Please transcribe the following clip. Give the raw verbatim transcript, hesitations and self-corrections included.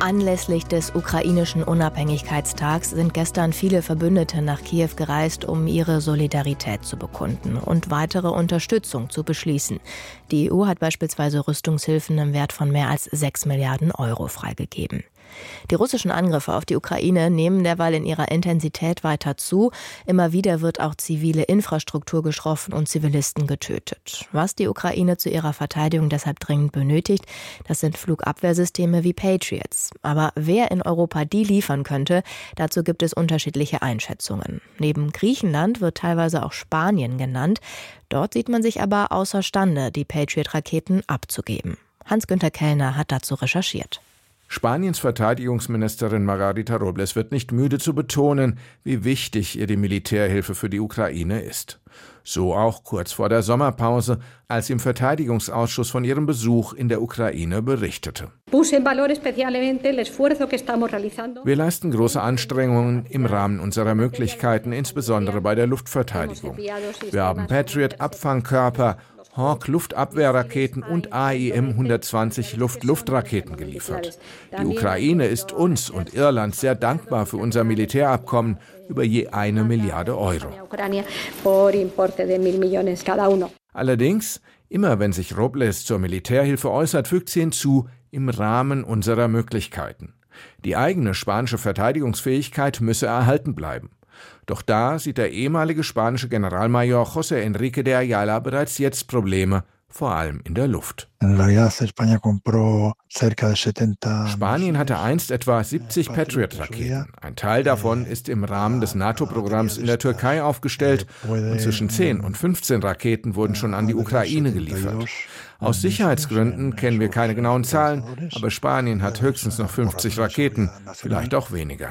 Anlässlich des ukrainischen Unabhängigkeitstags sind gestern viele Verbündete nach Kiew gereist, um ihre Solidarität zu bekunden und weitere Unterstützung zu beschließen. Die E U hat beispielsweise Rüstungshilfen im Wert von mehr als sechs Milliarden Euro freigegeben. Die russischen Angriffe auf die Ukraine nehmen derweil in ihrer Intensität weiter zu. Immer wieder wird auch zivile Infrastruktur getroffen und Zivilisten getötet. Was die Ukraine zu ihrer Verteidigung deshalb dringend benötigt, das sind Flugabwehrsysteme wie Patriots. Aber wer in Europa die liefern könnte, dazu gibt es unterschiedliche Einschätzungen. Neben Griechenland wird teilweise auch Spanien genannt. Dort sieht man sich aber außerstande, die Patriot-Raketen abzugeben. Hans-Günther Kellner hat dazu recherchiert. Spaniens Verteidigungsministerin Margarita Robles wird nicht müde zu betonen, wie wichtig ihr die Militärhilfe für die Ukraine ist. So auch kurz vor der Sommerpause, als sie im Verteidigungsausschuss von ihrem Besuch in der Ukraine berichtete. Wir leisten große Anstrengungen im Rahmen unserer Möglichkeiten, insbesondere bei der Luftverteidigung. Wir haben Patriot-Abfangkörper, Hawk-Luftabwehrraketen und A I M hundertzwanzig Luft-Luft-Raketen geliefert. Die Ukraine ist uns und Irland sehr dankbar für unser Militärabkommen über je eine Milliarde Euro. Allerdings, immer wenn sich Robles zur Militärhilfe äußert, fügt sie hinzu, im Rahmen unserer Möglichkeiten. Die eigene spanische Verteidigungsfähigkeit müsse erhalten bleiben. Doch da sieht der ehemalige spanische Generalmajor José Enrique de Ayala bereits jetzt Probleme, vor allem in der Luft. Spanien hatte einst etwa siebzig Patriot-Raketen. Ein Teil davon ist im Rahmen des NATO-Programms in der Türkei aufgestellt und zwischen zehn und fünfzehn Raketen wurden schon an die Ukraine geliefert. Aus Sicherheitsgründen kennen wir keine genauen Zahlen, aber Spanien hat höchstens noch fünfzig Raketen, vielleicht auch weniger.